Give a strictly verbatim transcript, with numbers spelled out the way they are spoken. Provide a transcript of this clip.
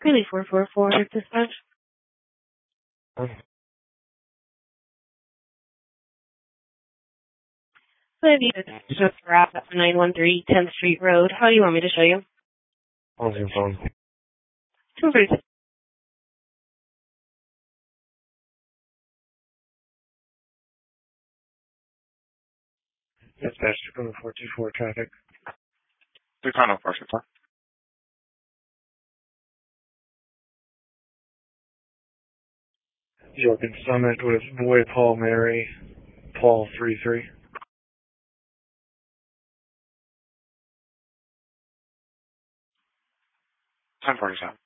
Greeley four four four, dispatch. Okay. So I have you just wrap at nine one three tenth Street Road. How do you want me to show you? On your phone. Two three. Dispatch two four two four traffic. six hundred four six four. York and Summit with Boy Paul Mary, Paul three three. ten forty-seven.